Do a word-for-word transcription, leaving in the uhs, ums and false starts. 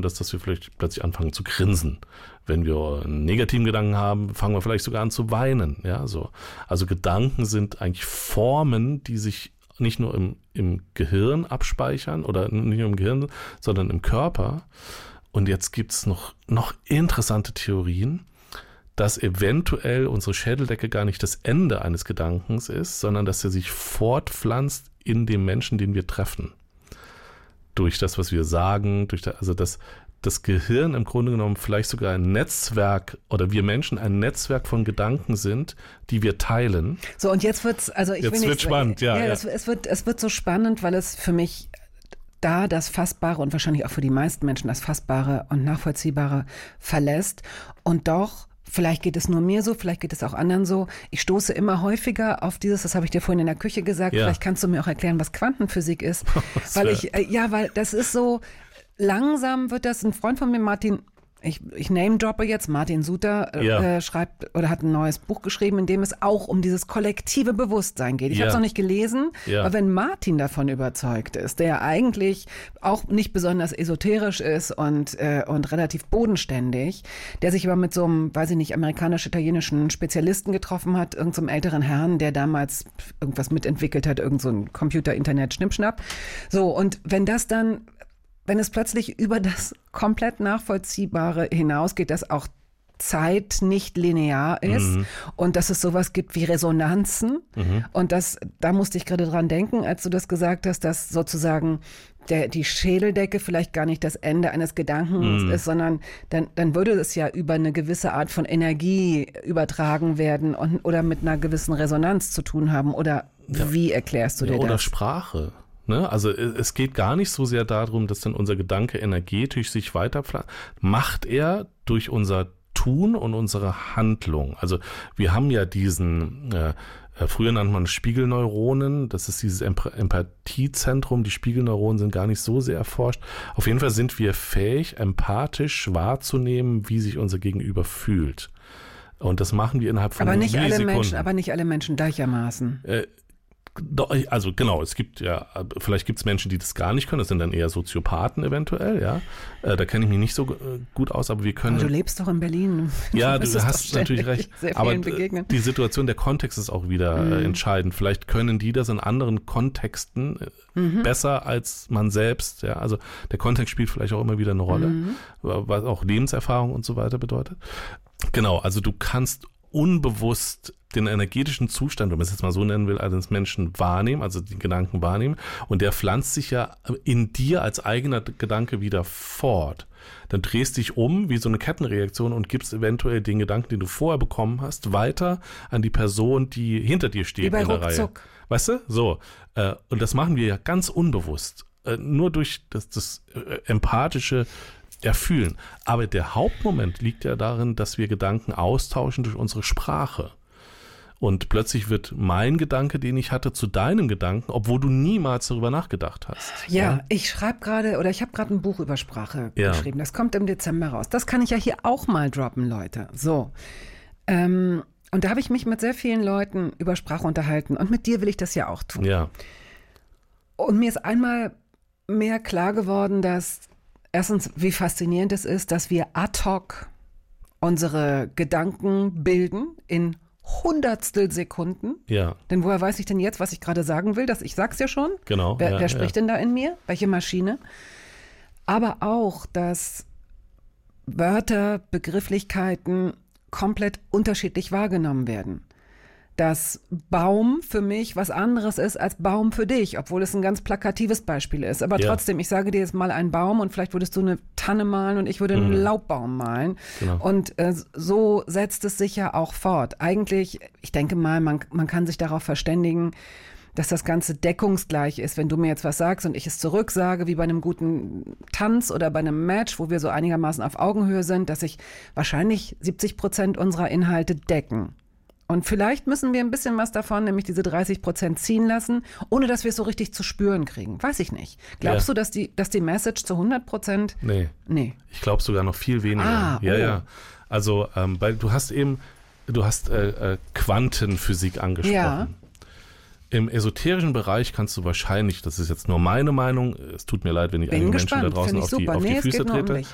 das, dass wir vielleicht plötzlich anfangen zu grinsen. Wenn wir einen negativen Gedanken haben, fangen wir vielleicht sogar an zu weinen. Ja, so. Also Gedanken sind eigentlich Formen, die sich nicht nur im, im Gehirn abspeichern oder nicht nur im Gehirn, sondern im Körper. Und jetzt gibt es noch, noch interessante Theorien, dass eventuell unsere Schädeldecke gar nicht das Ende eines Gedankens ist, sondern dass er sich fortpflanzt in dem Menschen, den wir treffen. Durch das, was wir sagen, durch das, also das, das Gehirn im Grunde genommen vielleicht sogar ein Netzwerk oder wir Menschen ein Netzwerk von Gedanken sind, die wir teilen. So, und jetzt wird's, also ich jetzt will nicht, wird spannend, ja. ja, ja. Es, es, wird, es wird so spannend, weil es für mich da das Fassbare und wahrscheinlich auch für die meisten Menschen das Fassbare und Nachvollziehbare verlässt. Und doch, vielleicht geht es nur mir so, vielleicht geht es auch anderen so. Ich stoße immer häufiger auf dieses, das habe ich dir vorhin in der Küche gesagt, ja. Vielleicht kannst du mir auch erklären, was Quantenphysik ist. weil ich, äh, ja, weil das ist so, langsam wird das, ein Freund von mir, Martin, ich, ich name-droppe jetzt, Martin Suter, äh, ja. schreibt oder hat ein neues Buch geschrieben, in dem es auch um dieses kollektive Bewusstsein geht. Ich ja. habe es noch nicht gelesen, ja. aber wenn Martin davon überzeugt ist, der eigentlich auch nicht besonders esoterisch ist und, äh, und relativ bodenständig, der sich aber mit so einem, weiß ich nicht, amerikanisch-italienischen Spezialisten getroffen hat, irgendeinem so älteren Herrn, der damals irgendwas mitentwickelt hat, irgend so ein Computer-Internet-Schnippschnapp. So, und wenn das dann wenn es plötzlich über das komplett Nachvollziehbare hinausgeht, dass auch Zeit nicht linear ist mhm. und dass es sowas gibt wie Resonanzen. Mhm. Und das, da musste ich gerade dran denken, als du das gesagt hast, dass sozusagen der, die Schädeldecke vielleicht gar nicht das Ende eines Gedankens mhm. ist, sondern dann, dann würde es ja über eine gewisse Art von Energie übertragen werden und, oder mit einer gewissen Resonanz zu tun haben. Oder ja. wie erklärst du ja, dir das? Oder Sprache. Ne? Also es geht gar nicht so sehr darum, dass dann unser Gedanke energetisch sich weiterpflanzt. Macht er durch unser Tun und unsere Handlung. Also wir haben ja diesen, äh, früher nannte man Spiegelneuronen, das ist dieses Emp- Empathiezentrum, die Spiegelneuronen sind gar nicht so sehr erforscht. Auf jeden Fall sind wir fähig, empathisch wahrzunehmen, wie sich unser Gegenüber fühlt. Und das machen wir innerhalb von aber nicht alle Millisekunden. Menschen, aber nicht alle Menschen gleichermaßen. Äh, Also genau, es gibt ja, vielleicht gibt es Menschen, die das gar nicht können, das sind dann eher Soziopathen eventuell, ja. Da kenne ich mich nicht so gut aus, aber wir können... Aber du lebst doch in Berlin. Ja, du hast natürlich recht, aber begegnen. Die Situation, der Kontext ist auch wieder mhm. entscheidend. Vielleicht können die das in anderen Kontexten mhm. besser als man selbst, ja. Also der Kontext spielt vielleicht auch immer wieder eine Rolle, mhm. was auch Lebenserfahrung und so weiter bedeutet. Genau, also du kannst unbewusst den energetischen Zustand, wenn man es jetzt mal so nennen will, eines Menschen wahrnehmen, also den Gedanken wahrnehmen, und der pflanzt sich ja in dir als eigener Gedanke wieder fort. Dann drehst dich um wie so eine Kettenreaktion und gibst eventuell den Gedanken, den du vorher bekommen hast, weiter an die Person, die hinter dir steht wie bei in der Ruckzuck. Reihe. Weißt du? So. Und das machen wir ja ganz unbewusst. Nur durch das, das empathische Erfühlen. Aber der Hauptmoment liegt ja darin, dass wir Gedanken austauschen durch unsere Sprache. Und plötzlich wird mein Gedanke, den ich hatte, zu deinem Gedanken, obwohl du niemals darüber nachgedacht hast. Ja, ja? ich schreibe gerade, oder ich habe gerade ein Buch über Sprache ja. geschrieben. Das kommt im Dezember raus. Das kann ich ja hier auch mal droppen, Leute. So. Ähm, und da habe ich mich mit sehr vielen Leuten über Sprache unterhalten. Und mit dir will ich das ja auch tun. Ja. Und mir ist einmal mehr klar geworden, dass erstens, wie faszinierend es ist, dass wir ad hoc unsere Gedanken bilden in Hundertstel Sekunden. Ja. Denn woher weiß ich denn jetzt, was ich gerade sagen will? Das, ich sag's ja schon. Genau. Wer, ja, wer spricht ja. denn da in mir? Welche Maschine? Aber auch, dass Wörter, Begrifflichkeiten komplett unterschiedlich wahrgenommen werden. Dass Baum für mich was anderes ist als Baum für dich, obwohl es ein ganz plakatives Beispiel ist. Aber ja. trotzdem, ich sage dir jetzt mal einen Baum und vielleicht würdest du eine Tanne malen und ich würde einen mhm. Laubbaum malen. Genau. Und äh, so setzt es sich ja auch fort. Eigentlich, ich denke mal, man, man kann sich darauf verständigen, dass das Ganze deckungsgleich ist. Wenn du mir jetzt was sagst und ich es zurücksage, wie bei einem guten Tanz oder bei einem Match, wo wir so einigermaßen auf Augenhöhe sind, dass sich wahrscheinlich siebzig Prozent unserer Inhalte decken. Und vielleicht müssen wir ein bisschen was davon, nämlich diese dreißig Prozent ziehen lassen, ohne dass wir es so richtig zu spüren kriegen. Weiß ich nicht. Glaubst ja. du, dass die, dass die Message zu hundert Prozent? Nee. Nee. Ich glaube sogar noch viel weniger. Ah, ja, oh. ja. Also, ähm, weil du hast eben, du hast äh, äh, Quantenphysik angesprochen. Ja. Im esoterischen Bereich kannst du wahrscheinlich, das ist jetzt nur meine Meinung, es tut mir leid, wenn ich Bin einige gespannt. Menschen da draußen ich auf die, super. auf die nee, Füße es geht nur trete, um mich.